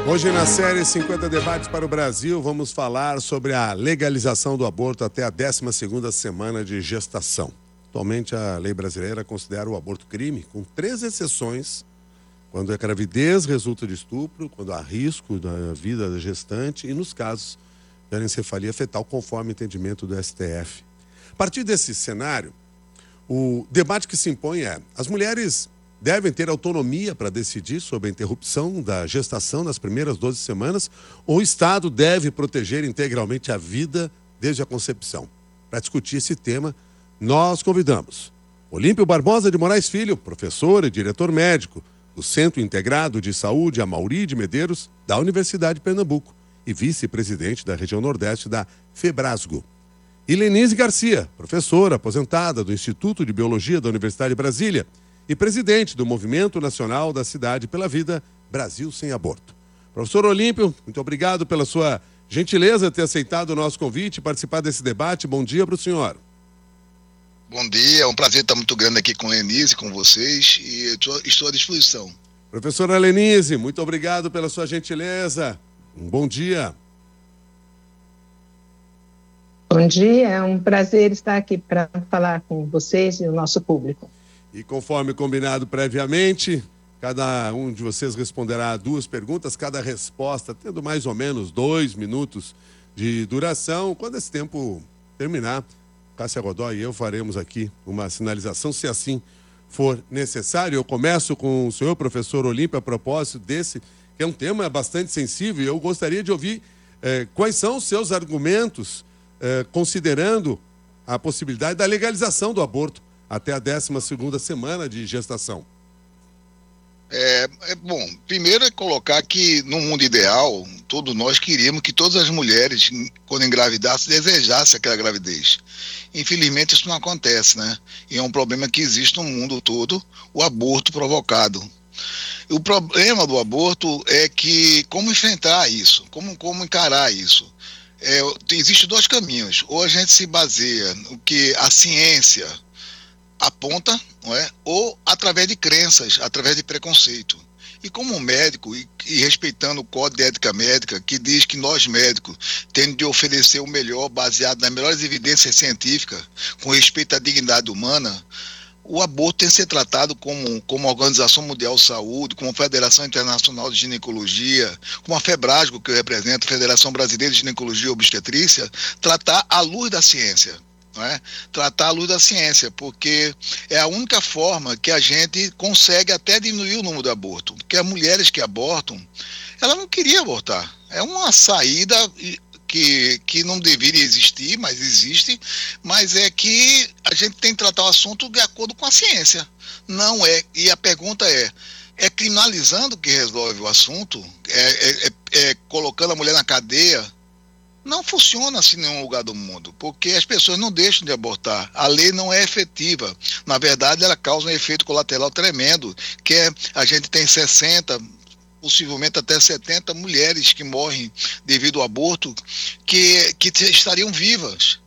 Hoje na série 50 Debates para o Brasil, vamos falar sobre a legalização do aborto até a 12ª semana de gestação. Atualmente a lei brasileira considera o aborto crime, com 3 exceções, quando a gravidez resulta de estupro, quando há risco da vida da gestante e nos casos de anencefalia fetal, conforme o entendimento do STF. A partir desse cenário, o debate que se impõe é: as mulheres devem ter autonomia para decidir sobre a interrupção da gestação nas primeiras 12 semanas ou o Estado deve proteger integralmente a vida desde a concepção? Para discutir esse tema, nós convidamos Olímpio Barbosa de Moraes Filho, professor e diretor médico do Centro Integrado de Saúde Amauri de Medeiros, da Universidade de Pernambuco, e vice-presidente da região Nordeste da Febrasgo. E Lenise Garcia, professora aposentada do Instituto de Biologia da Universidade de Brasília e presidente do Movimento Nacional da Cidade pela Vida, Brasil Sem Aborto. Professor Olímpio, muito obrigado pela sua gentileza de ter aceitado o nosso convite e participar desse debate. Bom dia para o senhor. Bom dia, é um prazer estar muito grande aqui com a Lenise, com vocês, e estou à disposição. Professora Lenise, muito obrigado pela sua gentileza. Um bom dia. Bom dia, é um prazer estar aqui para falar com vocês e o nosso público. E conforme combinado previamente, cada um de vocês responderá a 2 perguntas, cada resposta tendo mais ou menos 2 minutos de duração. Quando esse tempo terminar, Cássia Godoy e eu faremos aqui uma sinalização, se assim for necessário. Eu começo com o senhor professor Olímpio a propósito desse, que é um tema bastante sensível, e eu gostaria de ouvir quais são os seus argumentos considerando a possibilidade da legalização do aborto até a 12ª semana de gestação. Bom, primeiro é colocar que no mundo ideal, todos nós queríamos que todas as mulheres, quando engravidassem, desejassem aquela gravidez. Infelizmente isso não acontece, né? E é um problema que existe no mundo todo, o aborto provocado. O problema do aborto é que como enfrentar isso, como encarar isso. Existem 2 caminhos: ou a gente se baseia no que a ciência aponta, não é? Ou através de crenças, através de preconceito. E como médico, e respeitando o Código de Ética Médica, que diz que nós médicos temos de oferecer o melhor, baseado nas melhores evidências científicas, com respeito à dignidade humana, o aborto tem que ser tratado como a Organização Mundial de Saúde, como a Federação Internacional de Ginecologia, como a Febrasgo, que eu represento, a Federação Brasileira de Ginecologia e Obstetrícia, tratar à luz da ciência. Não é? Tratar à luz da ciência, porque é a única forma que a gente consegue até diminuir o número de aborto. Porque as mulheres que abortam, ela não queria abortar. É uma saída que não deveria existir, mas existe, mas é que a gente tem que tratar o assunto de acordo com a ciência. Não é, e a pergunta é criminalizando que resolve o assunto? Colocando a mulher na cadeia? Não funciona assim em nenhum lugar do mundo, porque as pessoas não deixam de abortar. A lei não é efetiva. Na verdade, ela causa um efeito colateral tremendo, que a gente tem 60, possivelmente até 70 mulheres que morrem devido ao aborto, que estariam vivas,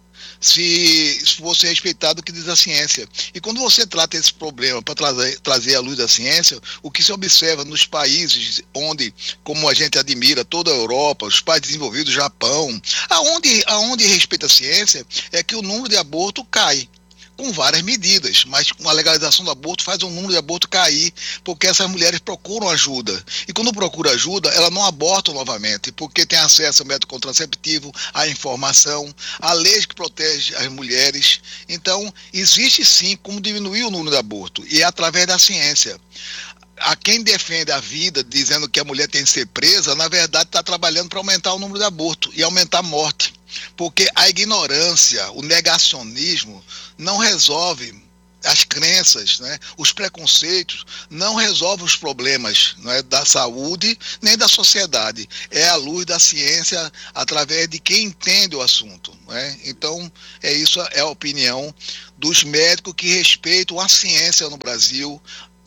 se fosse respeitado o que diz a ciência. E quando você trata esse problema para trazer à luz da ciência, o que se observa nos países onde, como a gente admira, toda a Europa, os países desenvolvidos, Japão, aonde respeita a ciência, é que o número de aborto cai, com várias medidas, mas com a legalização do aborto faz o número de aborto cair, porque essas mulheres procuram ajuda. E quando procuram ajuda, elas não abortam novamente, porque tem acesso ao método contraceptivo, à informação, a lei que protege as mulheres. Então, existe sim como diminuir o número de aborto, e é através da ciência. A quem defende a vida, dizendo que a mulher tem que ser presa, na verdade está trabalhando para aumentar o número de aborto e aumentar a morte. Porque a ignorância, o negacionismo não resolve as crenças, né? Os preconceitos não resolvem os problemas, né, da saúde nem da sociedade. É à luz da ciência, através de quem entende o assunto, né? Então, isso é a opinião dos médicos que respeitam a ciência no Brasil,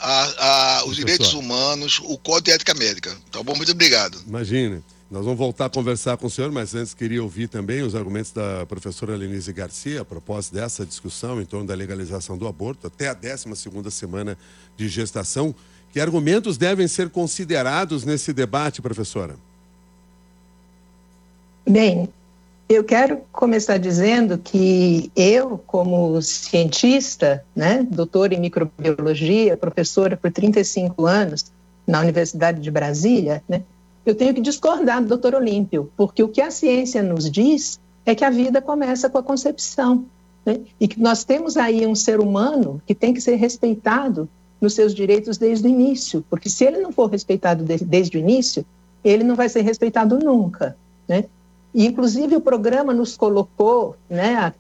os direitos humanos, o Código de Ética Médica. Tá bom? Muito obrigado. Imagine. Nós vamos voltar a conversar com o senhor, mas antes queria ouvir também os argumentos da professora Lenise Garcia a propósito dessa discussão em torno da legalização do aborto até a 12ª semana de gestação, Que argumentos devem ser considerados nesse debate, professora? Bem, eu quero começar dizendo que eu, como cientista, né, doutora em microbiologia, professora por 35 anos na Universidade de Brasília, né, eu tenho que discordar do doutor Olímpio, porque o que a ciência nos diz é que a vida começa com a concepção, né, e que nós temos aí um ser humano que tem que ser respeitado nos seus direitos desde o início, porque se ele não for respeitado desde o início, ele não vai ser respeitado nunca, né? E, inclusive, o programa nos colocou, né,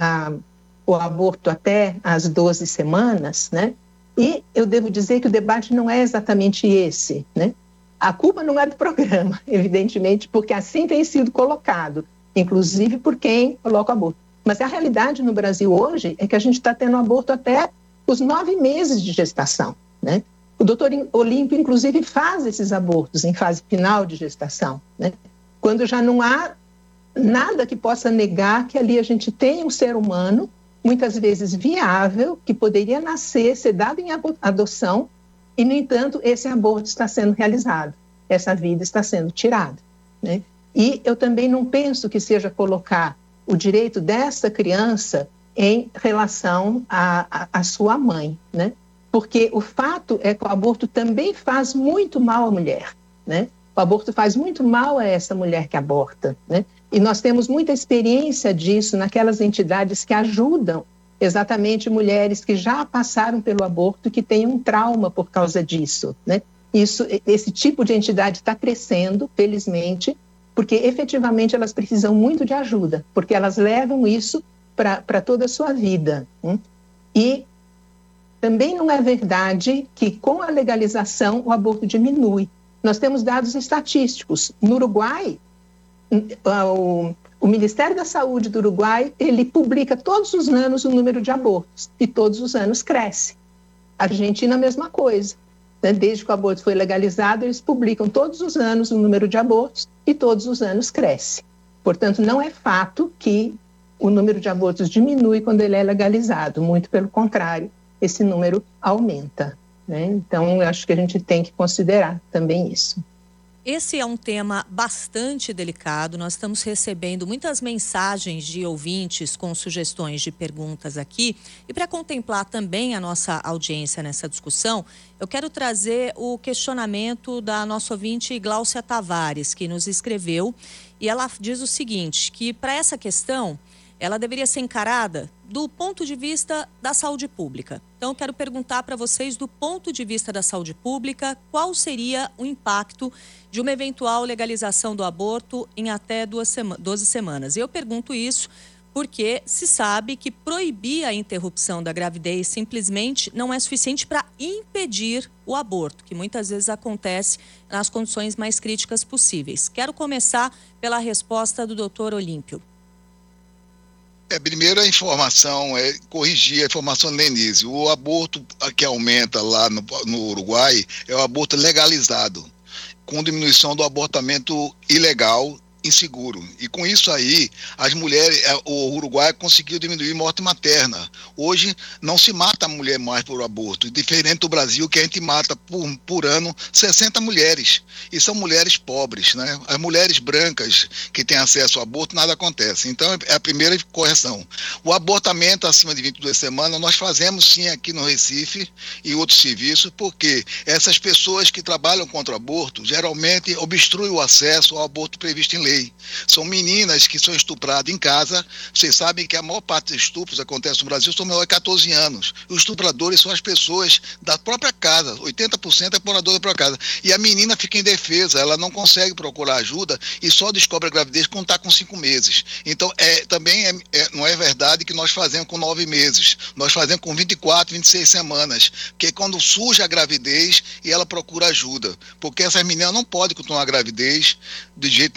o aborto até as 12 semanas, né? E eu devo dizer que o debate não é exatamente esse, né? A culpa não é do programa, evidentemente, porque assim tem sido colocado, inclusive por quem coloca o aborto. Mas a realidade no Brasil hoje é que a gente está tendo aborto até os 9 meses de gestação, né? O doutor Olímpio, inclusive, faz esses abortos em fase final de gestação, né? Quando já não há nada que possa negar que ali a gente tem um ser humano, muitas vezes viável, que poderia nascer, ser dado em adoção, e, no entanto, esse aborto está sendo realizado, essa vida está sendo tirada, né? E eu também não penso que seja colocar o direito dessa criança em relação à sua mãe, né? Porque o fato é que o aborto também faz muito mal à mulher, né? O aborto faz muito mal a essa mulher que aborta, né? E nós temos muita experiência disso naquelas entidades que ajudam exatamente mulheres que já passaram pelo aborto e que têm um trauma por causa disso, né? Esse tipo de entidade está crescendo, felizmente, porque efetivamente elas precisam muito de ajuda, porque elas levam isso para toda a sua vida, né? E também não é verdade que com a legalização o aborto diminui. Nós temos dados estatísticos. No Uruguai, o Ministério da Saúde do Uruguai, ele publica todos os anos o número de abortos, e todos os anos cresce. A Argentina, a mesma coisa, né? Desde que o aborto foi legalizado, eles publicam todos os anos o número de abortos, e todos os anos cresce. Portanto, não é fato que o número de abortos diminui quando ele é legalizado, muito pelo contrário, esse número aumenta, né? Então, eu acho que a gente tem que considerar também isso. Esse é um tema bastante delicado. Nós estamos recebendo muitas mensagens de ouvintes com sugestões de perguntas aqui. E para contemplar também a nossa audiência nessa discussão, eu quero trazer o questionamento da nossa ouvinte Gláucia Tavares, que nos escreveu. E ela diz o seguinte, que para essa questão, ela deveria ser encarada do ponto de vista da saúde pública. Então, eu quero perguntar para vocês, do ponto de vista da saúde pública, qual seria o impacto de uma eventual legalização do aborto em até 12 semanas. E eu pergunto isso porque se sabe que proibir a interrupção da gravidez simplesmente não é suficiente para impedir o aborto, que muitas vezes acontece nas condições mais críticas possíveis. Quero começar pela resposta do doutor Olímpio. Primeiro a informação, corrigir a informação do Denise. O aborto que aumenta lá no Uruguai é o aborto legalizado, com diminuição do abortamento ilegal, inseguro. E com isso aí, as mulheres, o Uruguai conseguiu diminuir morte materna. Hoje não se mata a mulher mais por aborto, diferente do Brasil, que a gente mata por ano 60 mulheres. E são mulheres pobres, né? As mulheres brancas que têm acesso ao aborto, nada acontece. Então é a primeira correção. O abortamento acima de 22 semanas, nós fazemos sim aqui no Recife e outros serviços, porque essas pessoas que trabalham contra o aborto, geralmente obstruem o acesso ao aborto previsto em lei. São meninas que são estupradas em casa. Vocês sabem que a maior parte dos estupros acontece no Brasil são menores de 14 anos. Os estupradores são as pessoas da própria casa, 80% é morador da própria casa. E a menina fica indefesa, ela não consegue procurar ajuda e só descobre a gravidez quando está com 5 meses. Então, também não é verdade que nós fazemos com 9 meses. Nós fazemos com 24, 26 semanas. Porque quando surge a gravidez e ela procura ajuda. Porque essas meninas não podem continuar a gravidez de jeito nenhum.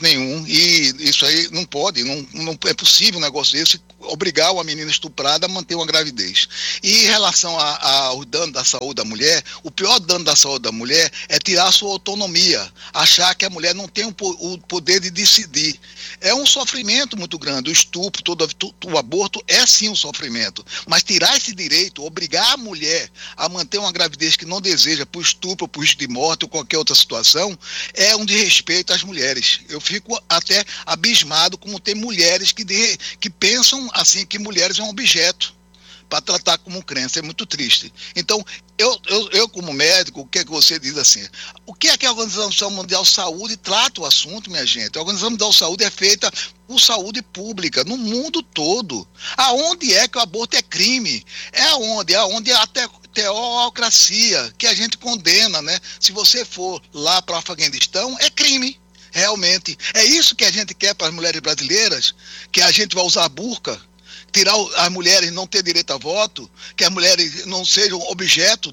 e isso aí não pode, não é possível um negócio desse, obrigar uma menina estuprada a manter uma gravidez. E em relação ao dano da saúde da mulher, o pior dano da saúde da mulher é tirar a sua autonomia, achar que a mulher não tem o poder de decidir. É um sofrimento muito grande, o estupro, o aborto é sim um sofrimento, mas tirar esse direito, obrigar a mulher a manter uma gravidez que não deseja, por estupro, por risco de morte ou qualquer outra situação, é um desrespeito às mulheres. Eu fico até abismado como tem mulheres que pensam assim, que mulheres é um objeto para tratar como crença. É muito triste. Então, eu como médico, o que é que você diz assim? O que é que a Organização Mundial de Saúde trata o assunto, minha gente? A Organização Mundial de Saúde é feita por saúde pública, no mundo todo. Aonde é que o aborto é crime? É aonde há até teocracia, que a gente condena, né? Se você for lá para o Afeganistão, é crime. Realmente. É isso que a gente quer para as mulheres brasileiras, que a gente vai usar burca, tirar as mulheres não ter direito a voto, que as mulheres não sejam objeto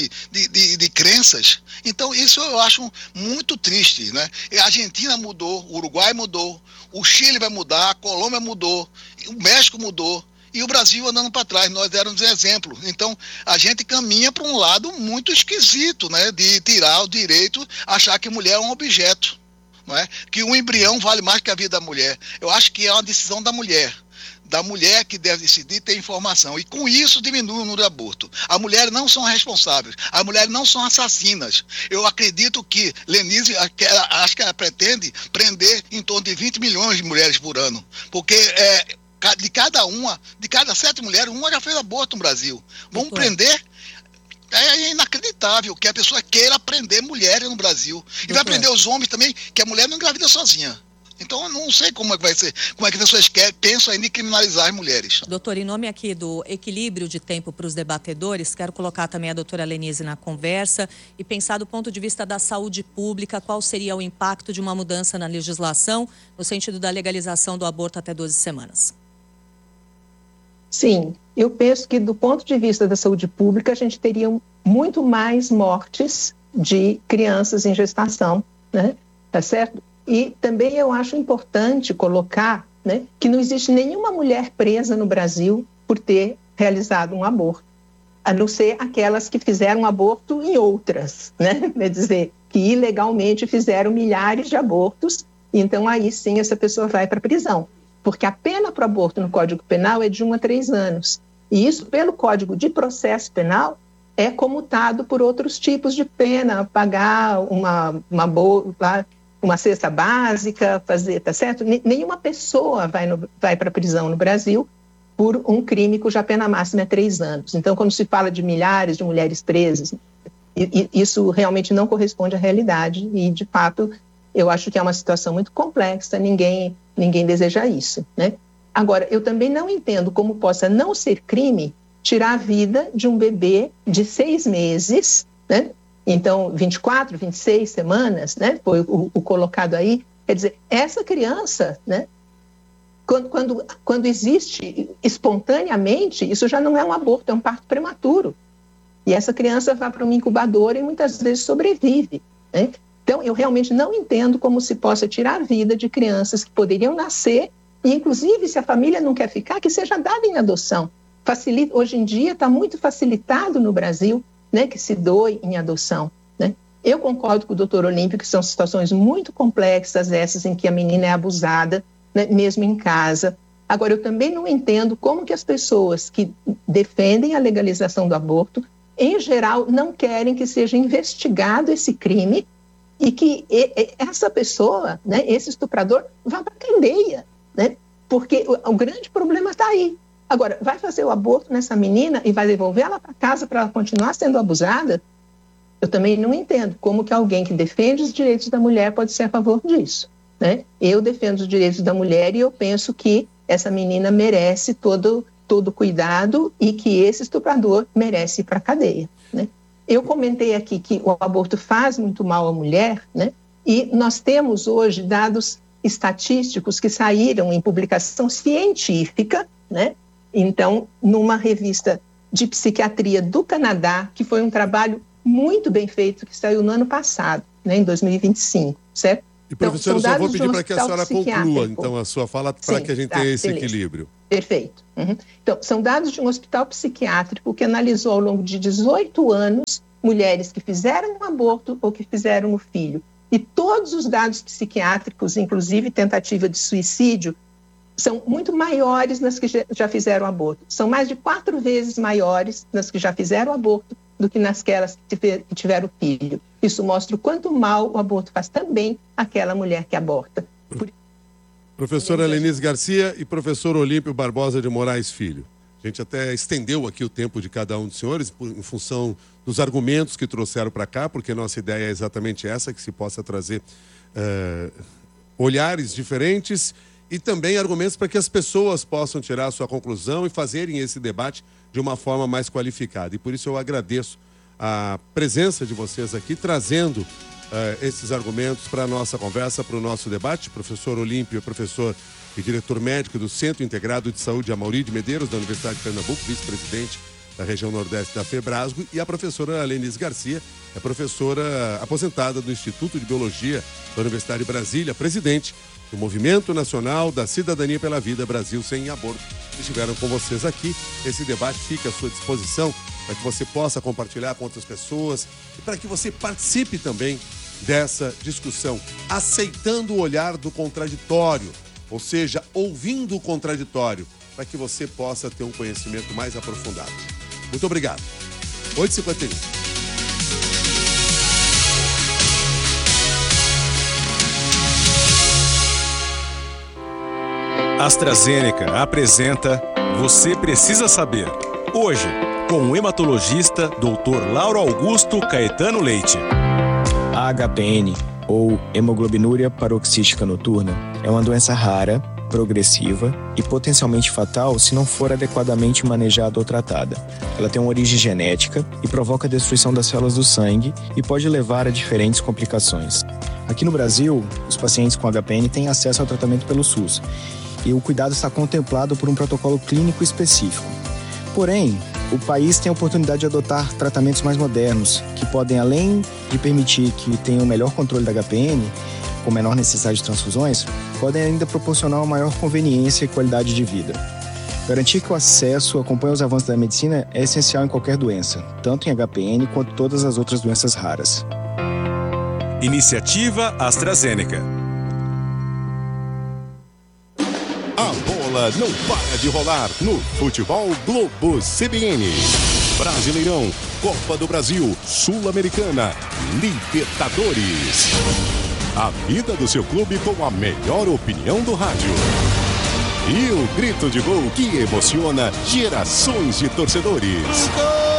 de crenças. Então, isso eu acho muito triste, né? A Argentina mudou, o Uruguai mudou, o Chile vai mudar, a Colômbia mudou, o México mudou, e o Brasil andando para trás. Nós éramos exemplo. Então, a gente caminha para um lado muito esquisito, né? De tirar o direito, achar que mulher é um objeto. Não é? Que um embrião vale mais que a vida da mulher. Eu acho que é uma decisão da mulher que deve decidir, ter informação, e com isso diminui o número de aborto. As mulheres não são responsáveis, as mulheres não são assassinas. Eu acredito que Lenise, acho que ela pretende prender em torno de 20 milhões de mulheres por ano, porque de cada 7 mulheres, uma já fez aborto no Brasil. Vamos prender? É inacreditável que a pessoa queira prender mulheres no Brasil. E vai prender os homens também, que a mulher não engravida sozinha. Então, eu não sei como é que vai ser, como é que as pessoas pensam em criminalizar as mulheres. Doutor, em nome aqui do equilíbrio de tempo para os debatedores, quero colocar também a doutora Lenise na conversa e pensar do ponto de vista da saúde pública, qual seria o impacto de uma mudança na legislação no sentido da legalização do aborto até 12 semanas. Sim, eu penso que do ponto de vista da saúde pública, a gente teria muito mais mortes de crianças em gestação, né? Tá certo? E também eu acho importante colocar, né, que não existe nenhuma mulher presa no Brasil por ter realizado um aborto, a não ser aquelas que fizeram aborto em outras, né? Quer dizer, que ilegalmente fizeram milhares de abortos, então aí sim essa pessoa vai para a prisão. Porque a pena para o aborto no Código Penal é de 1 a 3 anos. E isso, pelo Código de Processo Penal, é comutado por outros tipos de pena, pagar uma cesta básica, fazer, tá certo? Nenhuma pessoa vai para a prisão no Brasil por um crime cuja pena máxima é 3 anos. Então, quando se fala de milhares de mulheres presas, isso realmente não corresponde à realidade e, de fato, eu acho que é uma situação muito complexa, ninguém deseja isso, né? Agora, eu também não entendo como possa não ser crime tirar a vida de um bebê de 6 meses, né? Então, 24, 26 semanas, né? Foi o colocado aí. Quer dizer, essa criança, né? Quando existe espontaneamente, isso já não é um aborto, é um parto prematuro. E essa criança vai para uma incubadora e muitas vezes sobrevive, né? Então, eu realmente não entendo como se possa tirar a vida de crianças que poderiam nascer e, inclusive, se a família não quer ficar, que seja dada em adoção. Hoje em dia está muito facilitado no Brasil, né, que se doe em adoção, né? Eu concordo com o doutor Olímpio que são situações muito complexas essas em que a menina é abusada, né, mesmo em casa. Agora, eu também não entendo como que as pessoas que defendem a legalização do aborto, em geral, não querem que seja investigado esse crime e que essa pessoa, né, esse estuprador, vá para a cadeia, né? Porque o grande problema está aí. Agora, vai fazer o aborto nessa menina e vai devolver ela para casa para ela continuar sendo abusada? Eu também não entendo como que alguém que defende os direitos da mulher pode ser a favor disso, né? Eu defendo os direitos da mulher e eu penso que essa menina merece todo cuidado e que esse estuprador merece ir para a cadeia, né? Eu comentei aqui que o aborto faz muito mal à mulher, né? E nós temos hoje dados estatísticos que saíram em publicação científica, né? Então, numa revista de psiquiatria do Canadá, que foi um trabalho muito bem feito, que saiu no ano passado, né, em 2025, certo? E, professora, eu só vou pedir para que a senhora conclua, então, a sua fala, para que a gente tenha esse equilíbrio. Perfeito. Então, são dados de um hospital psiquiátrico que analisou ao longo de 18 anos mulheres que fizeram um aborto ou que fizeram um filho. E todos os dados psiquiátricos, inclusive tentativa de suicídio, são muito maiores nas que já fizeram aborto. São mais de 4 vezes maiores nas que já fizeram aborto do que nasquelas que tiveram filho. Isso mostra o quanto mal o aborto faz também àquela mulher que aborta. Professora Lenise Garcia e professor Olímpio Barbosa de Moraes Filho. A gente até estendeu aqui o tempo de cada um dos senhores em função dos argumentos que trouxeram para cá, porque nossa ideia é exatamente essa, que se possa trazer olhares diferentes e também argumentos para que as pessoas possam tirar a sua conclusão e fazerem esse debate de uma forma mais qualificada. E por isso eu agradeço a presença de vocês aqui, trazendo esses argumentos para a nossa conversa, para o nosso debate. Professor Olímpio, professor e diretor médico do Centro Integrado de Saúde Amaury de Medeiros, da Universidade de Pernambuco, vice-presidente da região nordeste da FEBRASGO, e a professora Lenise Garcia, é professora aposentada do Instituto de Biologia da Universidade de Brasília, presidente do Movimento Nacional da Cidadania pela Vida Brasil Sem Aborto. Estiveram com vocês aqui. Esse debate fica à sua disposição para que você possa compartilhar com outras pessoas e para que você participe também dessa discussão, aceitando o olhar do contraditório, ou seja, ouvindo o contraditório, para que você possa ter um conhecimento mais aprofundado. Muito obrigado. 8h51. AstraZeneca apresenta Você Precisa Saber. Hoje, com o hematologista Dr. Lauro Augusto Caetano Leite. A HPN, ou hemoglobinuria paroxística noturna, é uma doença rara, progressiva e potencialmente fatal se não for adequadamente manejada ou tratada. Ela tem uma origem genética e provoca a destruição das células do sangue e pode levar a diferentes complicações. Aqui no Brasil, os pacientes com HPN têm acesso ao tratamento pelo SUS e o cuidado está contemplado por um protocolo clínico específico. Porém, o país tem a oportunidade de adotar tratamentos mais modernos, que podem, além de permitir que tenham um melhor controle da HPN, com menor necessidade de transfusões, podem ainda proporcionar uma maior conveniência e qualidade de vida. Garantir que o acesso acompanhe os avanços da medicina é essencial em qualquer doença, tanto em HPN quanto todas as outras doenças raras. Iniciativa AstraZeneca. A bola não para de rolar no Futebol Globo CBN. Brasileirão, Copa do Brasil, Sul-Americana, Libertadores. A vida do seu clube com a melhor opinião do rádio. E o grito de gol que emociona gerações de torcedores. Gol!